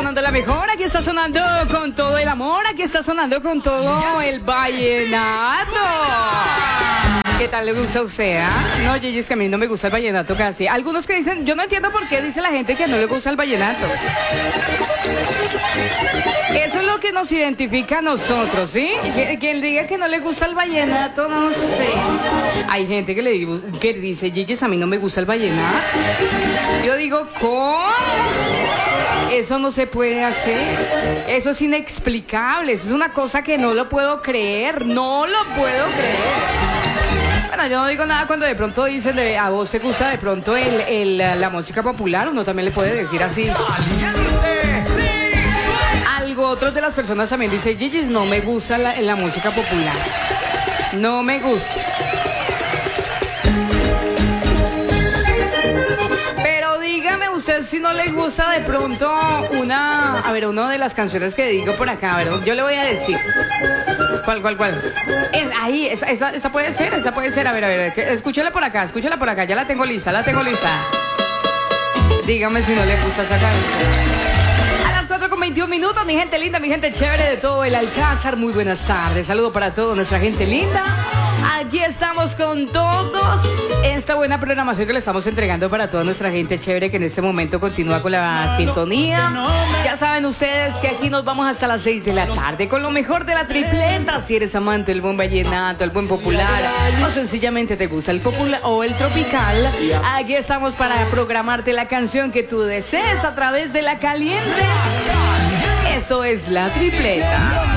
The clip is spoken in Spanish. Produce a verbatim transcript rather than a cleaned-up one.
sonando la mejor, aquí está sonando con todo el amor, aquí está sonando con todo el vallenato. ¿Qué tal le gusta a usted? ¿Ah? No, Gigi, es que a mí no me gusta el vallenato casi. Algunos que dicen, yo no entiendo por qué dice la gente que no le gusta el vallenato. Eso es lo que nos identifica a nosotros, ¿sí? Quien diga que no le gusta el vallenato, no sé. Hay gente que le digo, que dice, Gigi, a mí no me gusta el vallenato. Yo digo, ¿cómo? Eso no se puede hacer. Eso es inexplicable. Eso es una cosa que no lo puedo creer. No lo puedo creer. Bueno, yo no digo nada cuando de pronto dicen de, a vos te gusta de pronto el, el, la música popular. Uno también le puede decir así. Algo, otros de las personas también dicen, Gigi, no me gusta la, la música popular. No me gusta. Pero dígame usted si no le gusta de pronto una... A ver, una de las canciones que digo por acá, a ver, yo le voy a decir. ¿Cuál, cuál, cuál? Es, ahí, esa, esa, esa puede ser, esa puede ser. A ver, a ver, que, escúchela por acá, escúchela por acá. Ya la tengo lista, la tengo lista. Dígame si no le gusta esa canción. A las cuatro con veintiún minutos, mi gente linda, mi gente chévere de todo el Alcázar. Muy buenas tardes. Saludo para toda nuestra gente linda. Aquí estamos con todos. Esta buena programación que le estamos entregando para toda nuestra gente chévere que en este momento continúa con la sintonía. Ya saben ustedes que aquí nos vamos hasta las seis de la tarde con lo mejor de la tripleta. Si eres amante del buen vallenato, el buen popular, o sencillamente te gusta el popular o el tropical, aquí estamos para programarte la canción que tú desees a través de la caliente. Eso es la tripleta.